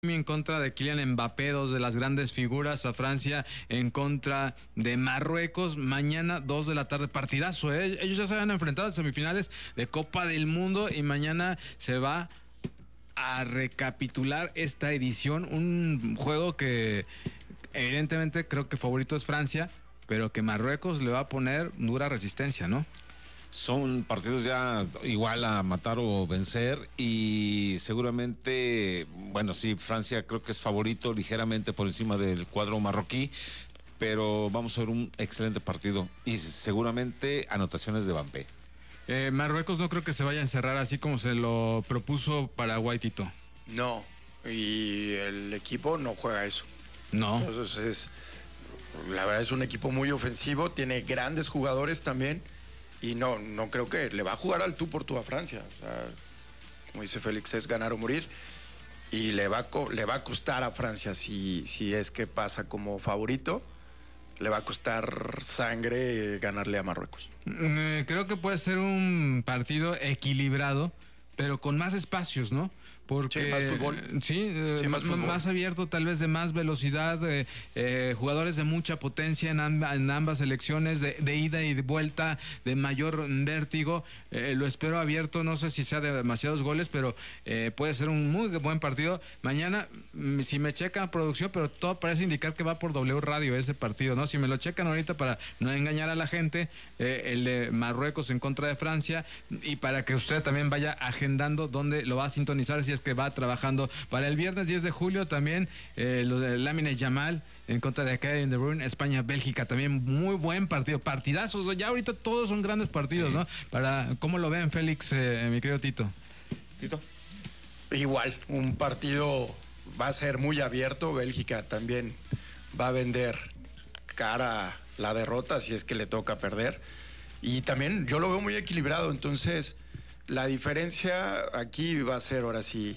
En contra de Kylian Mbappé, dos de las grandes figuras, a Francia en contra de Marruecos, mañana 2 de la tarde, partidazo, ellos ya se habían enfrentado en semifinales de Copa del Mundo y mañana se va a recapitular esta edición, un juego que evidentemente creo que favorito es Francia, pero que Marruecos le va a poner dura resistencia, ¿no? Son partidos ya igual a matar o vencer y seguramente, bueno, sí, Francia creo que es favorito ligeramente por encima del cuadro marroquí, pero vamos a ver un excelente partido y seguramente anotaciones de Mbappé. Marruecos no creo que se vaya a encerrar así como se lo propuso Paraguay, Tito. No, y el equipo no juega eso. No. Entonces, la verdad es un equipo muy ofensivo, tiene grandes jugadores también. Y no creo que le va a jugar al tú por tú a Francia. O sea, como dice Félix, es ganar o morir. Y le va a costar a Francia, si es que pasa como favorito, le va a costar sangre ganarle a Marruecos. Creo que puede ser un partido equilibrado, pero con más espacios, ¿no? Porque, sí, más fútbol. Sí, más abierto, tal vez de más velocidad, jugadores de mucha potencia en ambas selecciones, de ida y de vuelta, de mayor vértigo. Lo espero abierto, no sé si sea de demasiados goles, pero puede ser un muy buen partido. Mañana, si me checan producción, pero todo parece indicar que va por W Radio ese partido, ¿no? Si me lo checan ahorita para no engañar a la gente, el de Marruecos en contra de Francia, y para que usted también vaya agendando dónde lo va a sintonizar, si es que va trabajando para el viernes 10 de julio también lo de Lamine Yamal en contra de Kevin De Bruyne, España-Bélgica, también muy buen partido, partidazos, ya ahorita todos son grandes partidos, sí. ¿No? ¿Cómo lo ven, Félix, mi querido Tito? Igual, un partido va a ser muy abierto, Bélgica también va a vender cara la derrota si es que le toca perder, y también yo lo veo muy equilibrado, entonces la diferencia aquí va a ser ahora sí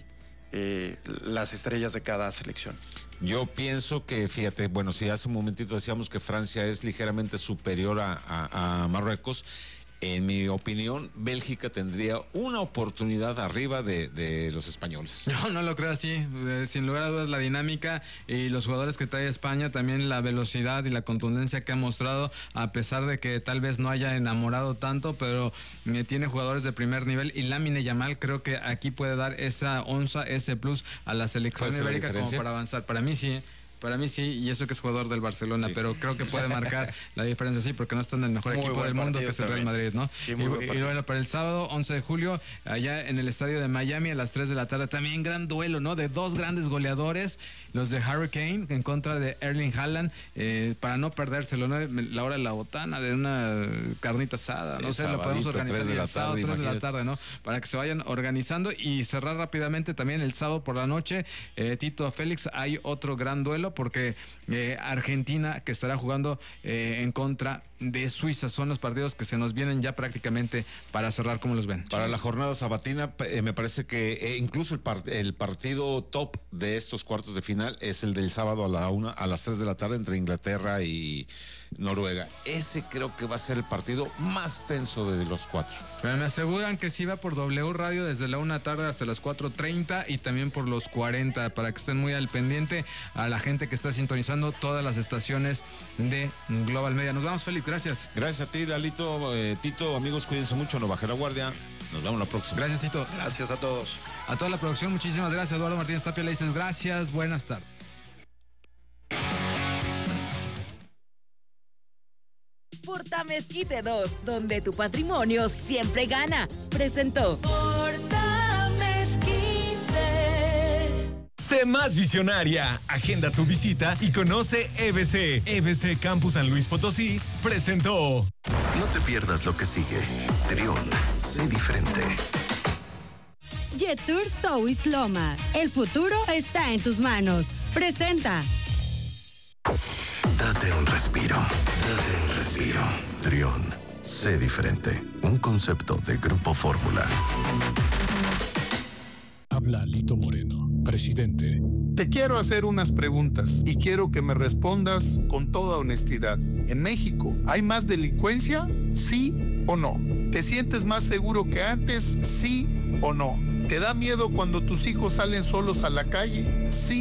las estrellas de cada selección. Yo pienso que, fíjate, bueno, si hace un momentito decíamos que Francia es ligeramente superior a Marruecos, en mi opinión, Bélgica tendría una oportunidad arriba de los españoles. No lo creo así. Sin lugar a dudas, la dinámica y los jugadores que trae España, también la velocidad y la contundencia que ha mostrado, a pesar de que tal vez no haya enamorado tanto, pero tiene jugadores de primer nivel, y Lamine Yamal creo que aquí puede dar esa onza, ese plus a la selección ibérica como para avanzar. Para mí sí, y eso que es jugador del Barcelona, sí. Pero creo que puede marcar la diferencia, sí, porque no está en el mejor equipo del mundo, que es el Real Madrid, ¿no? Sí, y bueno, para el sábado, 11 de julio, allá en el estadio de Miami, a las 3 de la tarde, también gran duelo, ¿no? De dos grandes goleadores, los de Harry Kane en contra de Erling Haaland, para no perdérselo, ¿no? La hora de la botana, de una carnita asada, no sé, lo podemos organizar 3 de la tarde, 3 de la tarde, ¿no? Para que se vayan organizando y cerrar rápidamente también el sábado por la noche, Tito, Félix, hay otro gran duelo, porque Argentina, que estará jugando en contra de Suiza, son los partidos que se nos vienen ya prácticamente para cerrar. ¿Cómo los ven? Para la jornada sabatina, me parece que incluso el partido top de estos cuartos de final es el del sábado a las 3 de la tarde entre Inglaterra y Noruega. Ese creo que va a ser el partido más tenso de los cuatro. Pero me aseguran que sí va por W Radio desde la 1 tarde hasta las 4:30 y también por los 40, para que estén muy al pendiente a la gente que está sintonizando todas las estaciones de Global Media. Nos vamos, Félix, gracias. Gracias a ti, Dalito, Tito, amigos, cuídense mucho, no baje la guardia. Nos vemos la próxima. Gracias, Tito. Gracias a todos. A toda la producción, muchísimas gracias. Eduardo Martínez Tapia le dices gracias, buenas tardes. Portamezquite 2, donde tu patrimonio siempre gana. Presentó Sé más visionaria. Agenda tu visita y conoce EBC. EBC Campus San Luis Potosí presentó. No te pierdas lo que sigue. Trión, sé diferente. Jet Tour South Loma. El futuro está en tus manos. Presenta. Date un respiro. Date un respiro. Trión, sé diferente. Un concepto de Grupo Fórmula. Habla Lito Moreno, presidente. Te quiero hacer unas preguntas y quiero que me respondas con toda honestidad. ¿En México hay más delincuencia? ¿Sí o no? ¿Te sientes más seguro que antes? ¿Sí o no? ¿Te da miedo cuando tus hijos salen solos a la calle? ¿Sí